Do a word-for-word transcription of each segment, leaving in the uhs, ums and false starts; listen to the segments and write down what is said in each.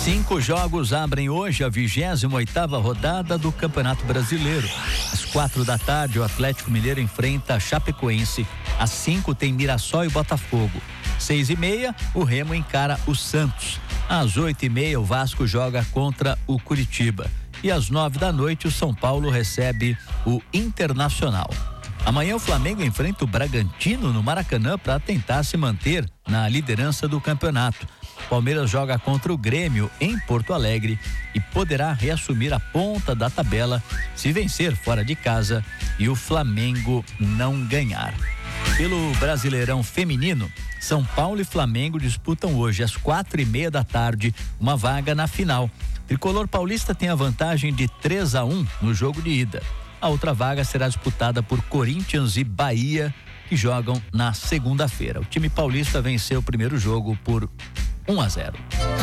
Cinco jogos abrem hoje a vigésima oitava rodada do Campeonato Brasileiro. Às quatro da tarde, o Atlético Mineiro enfrenta a Chapecoense. Às cinco tem Mirassol e Botafogo. Seis e meia, o Remo encara o Santos. Às oito e meia, o Vasco joga contra o Curitiba. E às nove da noite, o São Paulo recebe o Internacional. Amanhã o Flamengo enfrenta o Bragantino no Maracanã para tentar se manter na liderança do campeonato. Palmeiras joga contra o Grêmio em Porto Alegre e poderá reassumir a ponta da tabela se vencer fora de casa e o Flamengo não ganhar. Pelo Brasileirão Feminino, São Paulo e Flamengo disputam hoje às quatro e meia da tarde uma vaga na final. Tricolor paulista tem a vantagem de três a um no jogo de ida. A outra vaga será disputada por Corinthians e Bahia, que jogam na segunda-feira. O time paulista venceu o primeiro jogo por um a zero.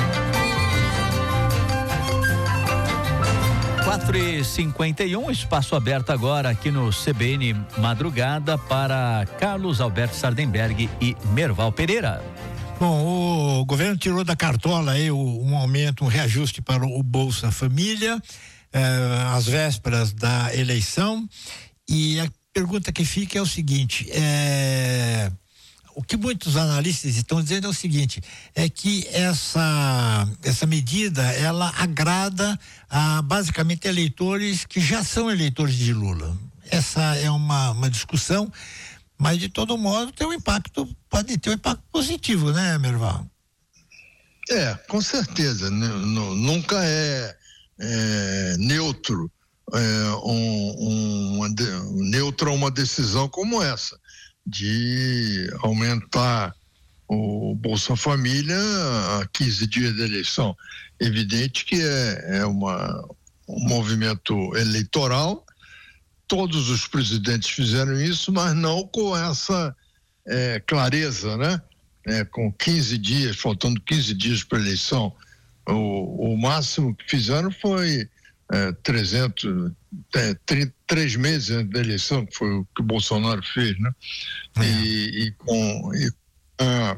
quatro e cinquenta e um, espaço aberto agora aqui no C B N Madrugada para Carlos Alberto Sardenberg e Merval Pereira. Bom, o governo tirou da cartola aí um aumento, um reajuste para o Bolsa Família, eh, às vésperas da eleição, e a pergunta que fica é o seguinte, é... o que muitos analistas estão dizendo é o seguinte, é que essa, essa medida, ela agrada a basicamente eleitores que já são eleitores de Lula. Essa é uma, uma discussão, mas de todo modo tem um impacto, pode ter um impacto positivo, né, Merval? É, com certeza, N- nunca é, é neutro, é, um, um, uma de, neutro uma decisão como essa, de aumentar o Bolsa Família a quinze dias da eleição. Evidente que é, é uma, um movimento eleitoral, todos os presidentes fizeram isso, mas não com essa é, clareza, né? É, com quinze dias, faltando quinze dias para a eleição. O, o máximo que fizeram foi é, trezentos, é, trinta, três meses antes da eleição, que foi o que o Bolsonaro fez, né? É. E, e com e, ah,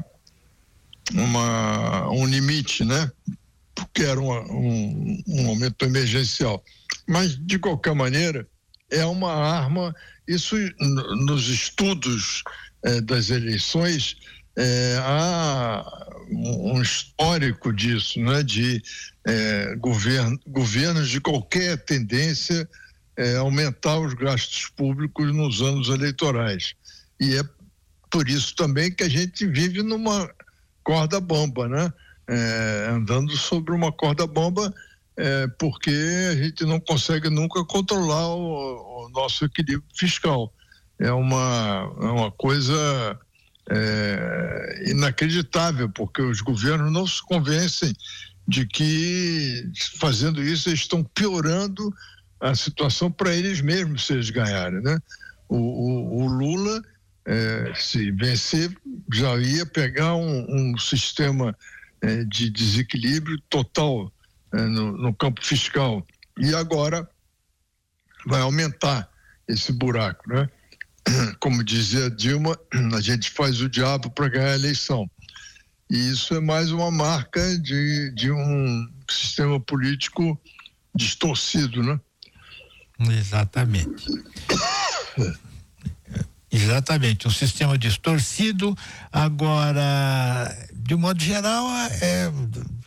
uma, um limite, né? Porque era uma, um, um aumento emergencial. Mas, de qualquer maneira, é uma arma, isso n- nos estudos eh, das eleições, eh, há um, um histórico disso, né? De eh, govern, governos de qualquer tendência É, aumentar os gastos públicos nos anos eleitorais. E é por isso também que a gente vive numa corda bamba, né? É, andando sobre uma corda bamba, é, porque a gente não consegue nunca controlar o, o nosso equilíbrio fiscal. É uma, é uma coisa é, inacreditável, porque os governos não se convencem de que, fazendo isso, eles estão piorando a situação para eles mesmos, se eles ganharem, né? O, o, o Lula, é, se vencer, já ia pegar um, um sistema é, de desequilíbrio total é, no, no campo fiscal, e agora vai aumentar esse buraco, né? Como dizia Dilma, a gente faz o diabo para ganhar a eleição, e isso é mais uma marca de, de um sistema político distorcido, né? Exatamente. Exatamente, um sistema distorcido. Agora, de modo geral, é,